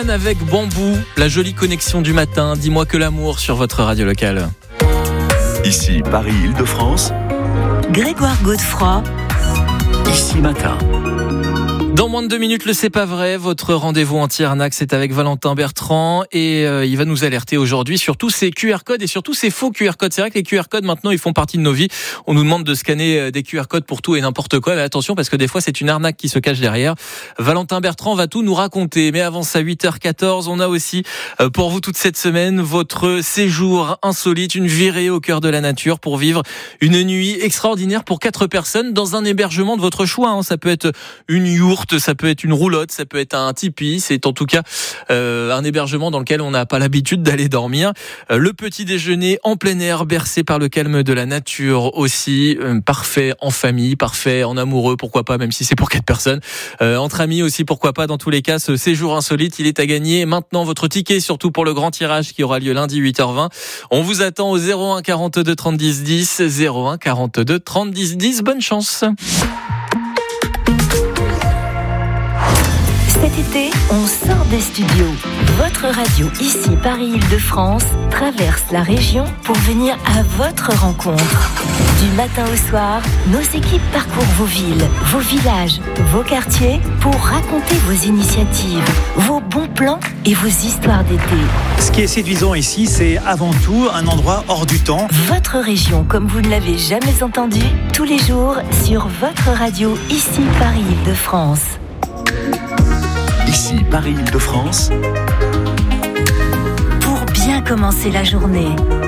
Avec Bambou, la jolie connexion du matin. Dis-moi que l'amour sur votre radio locale. Ici Paris-Île-de-France. Grégoire Godefroy. Ici Matin. Dans moins de 2 minutes, le C'est pas vrai. Votre rendez-vous anti-arnaque, c'est avec Valentin Bertrand et il va nous alerter aujourd'hui sur tous ces QR codes et surtout ces faux QR codes. C'est vrai que les QR codes maintenant, ils font partie de nos vies. On nous demande de scanner des QR codes pour tout et n'importe quoi. Mais attention parce que des fois, c'est une arnaque qui se cache derrière. Valentin Bertrand va tout nous raconter. Mais avant ça, 8h14, on a aussi pour vous toute cette semaine votre séjour insolite, une virée au cœur de la nature pour vivre une nuit extraordinaire pour 4 personnes dans un hébergement de votre choix. Ça peut être une yourte, ça peut être une roulotte, ça peut être un tipi. C'est en tout cas un hébergement dans lequel on n'a pas l'habitude d'aller dormir. Le petit déjeuner en plein air, bercé par le calme de la nature aussi. Parfait en famille, parfait en amoureux, pourquoi pas, même si c'est pour 4 personnes. Entre amis aussi, pourquoi pas. Dans tous les cas, ce séjour insolite, il est à gagner. Maintenant, votre ticket, surtout pour le grand tirage qui aura lieu lundi 8h20. On vous attend au 01 42 30 10 10. 01 42 30 10 10. Bonne chance. Cet été, on sort des studios. Votre radio, ici Paris-Île-de-France, traverse la région pour venir à votre rencontre. Du matin au soir, nos équipes parcourent vos villes, vos villages, vos quartiers pour raconter vos initiatives, vos bons plans et vos histoires d'été. Ce qui est séduisant ici, c'est avant tout un endroit hors du temps. Votre région, comme vous ne l'avez jamais entendu, tous les jours sur votre radio, ici Paris-Île-de-France. Ici Paris-Île-de-France. Pour bien commencer la journée.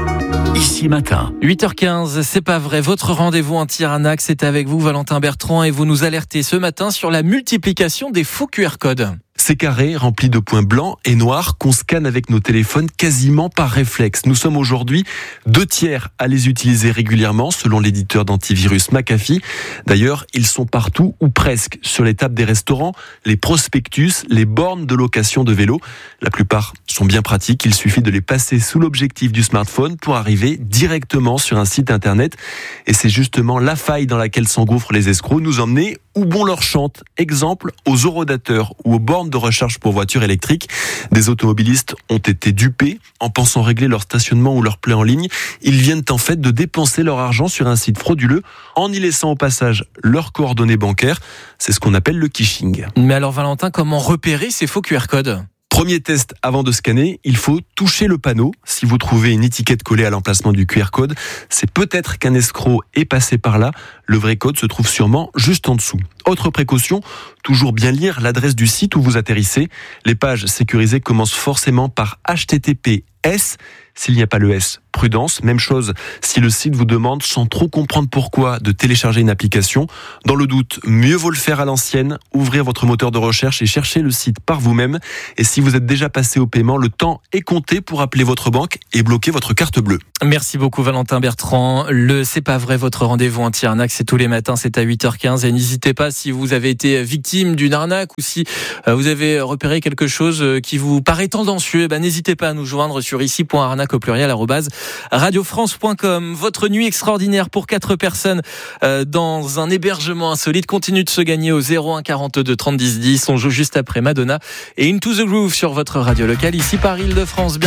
Ici Matin. 8h15, c'est pas vrai. Votre rendez-vous anti-arnaque, c'est avec vous, Valentin Bertrand, et vous nous alertez ce matin sur la multiplication des faux QR codes. Ces carrés remplis de points blancs et noirs qu'on scanne avec nos téléphones quasiment par réflexe. Nous sommes aujourd'hui 2/3 à les utiliser régulièrement selon l'éditeur d'antivirus McAfee. D'ailleurs, ils sont partout ou presque sur les tables des restaurants, les prospectus, les bornes de location de vélos. La plupart sont bien pratiques. Il suffit de les passer sous l'objectif du smartphone pour arriver directement sur un site internet. Et c'est justement la faille dans laquelle s'engouffrent les escrocs, nous emmener où bon leur chante. Exemple, aux horodateurs ou aux bornes de recharge pour voitures électriques. Des automobilistes ont été dupés en pensant régler leur stationnement ou leur plaie en ligne. Ils viennent en fait de dépenser leur argent sur un site frauduleux en y laissant au passage leurs coordonnées bancaires. C'est ce qu'on appelle le phishing. Mais alors Valentin, comment repérer ces faux QR codes ? Premier test avant de scanner, il faut toucher le panneau. Si vous trouvez une étiquette collée à l'emplacement du QR code, c'est peut-être qu'un escroc est passé par là. Le vrai code se trouve sûrement juste en dessous. Autre précaution, toujours bien lire l'adresse du site où vous atterrissez. Les pages sécurisées commencent forcément par HTTPS. S'il n'y a pas le S, prudence. Même chose si le site vous demande, sans trop comprendre pourquoi, de télécharger une application. Dans le doute, mieux vaut le faire à l'ancienne. Ouvrez votre moteur de recherche et cherchez le site par vous-même. Et si vous êtes déjà passé au paiement, le temps est compté pour appeler votre banque et bloquer votre carte bleue. Merci beaucoup Valentin Bertrand. Le C'est pas vrai, votre rendez-vous anti-arnaque, c'est tous les matins, c'est à 8h15. Et n'hésitez pas, si vous avez été victime d'une arnaque ou si vous avez repéré quelque chose qui vous paraît tendancieux, n'hésitez pas à nous joindre sur ici.arnaque au pluriel @radiofrance.com. Votre nuit extraordinaire pour 4 personnes dans un hébergement insolite continue de se gagner au 01 42 30 10 10. On joue juste après Madonna et Into the Groove sur votre radio locale ici Paris-Île-de-France.